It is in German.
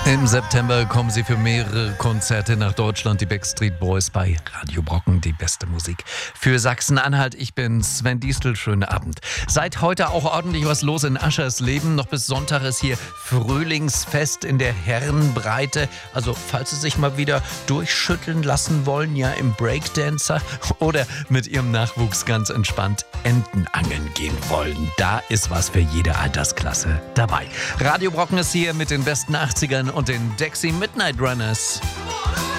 Im September kommen sie für mehrere Konzerte nach Deutschland, die Backstreet Boys bei Radio Brocken, die beste Musik für Sachsen-Anhalt. Ich bin Sven Diestel, schönen Abend. Seit heute auch ordentlich was los in Aschers Leben. Noch bis Sonntag ist hier Frühlingsfest in der Herrenbreite. Also falls Sie sich mal wieder durchschütteln lassen wollen, ja im Breakdancer oder mit Ihrem Nachwuchs ganz entspannt Entenangeln gehen wollen. Da ist was für jede Altersklasse dabei. Radio Brocken ist hier mit den besten 80ern und den Dexy Midnight Runners.